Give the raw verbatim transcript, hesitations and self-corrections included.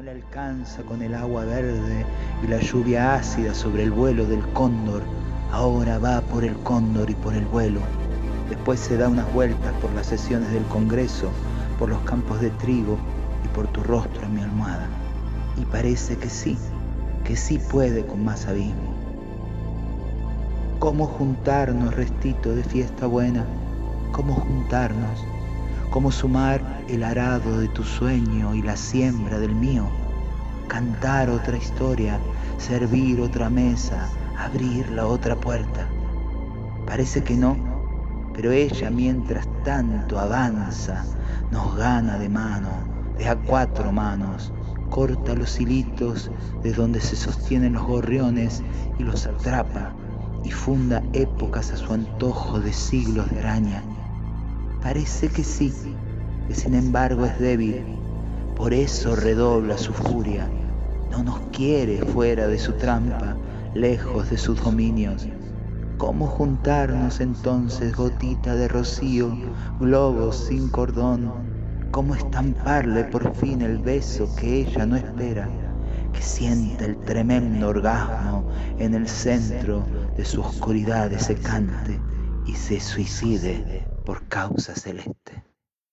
le alcanza con el agua verde y la lluvia ácida sobre el vuelo del cóndor. Ahora va por el cóndor y por el vuelo. Después se da unas vueltas por las sesiones del Congreso, por los campos de trigo y por tu rostro en mi almohada. Y parece que sí, que sí puede con más abismo. ¿Cómo juntarnos, restito de fiesta buena? ¿Cómo juntarnos? ¿Cómo sumar el arado de tu sueño y la siembra del mío? Cantar otra historia, servir otra mesa, abrir la otra puerta. Parece que no, pero ella mientras tanto avanza, nos gana de mano, de a cuatro manos, corta los hilitos de donde se sostienen los gorriones y los atrapa y funda épocas a su antojo de siglos de araña. Parece que sí, que sin embargo es débil, por eso redobla su furia, no nos quiere fuera de su trampa, lejos de sus dominios. ¿Cómo juntarnos entonces, gotita de rocío, globos sin cordón? ¿Cómo estamparle por fin el beso que ella no espera? Que sienta el tremendo orgasmo en el centro de su oscuridad secante y se suicide por causa celeste.